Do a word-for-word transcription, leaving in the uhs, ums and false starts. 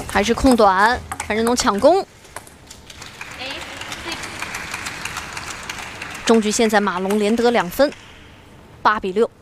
还是控短，看任龙抢攻。终局现在马龙连得两分，八比六。